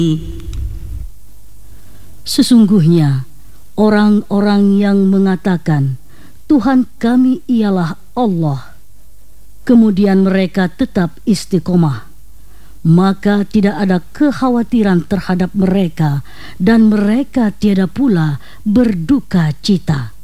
Sesungguhnya orang-orang yang mengatakan Tuhan kami ialah Allah, kemudian mereka tetap istiqomah, maka tidak ada kekhawatiran terhadap mereka dan mereka tiada pula berduka cita.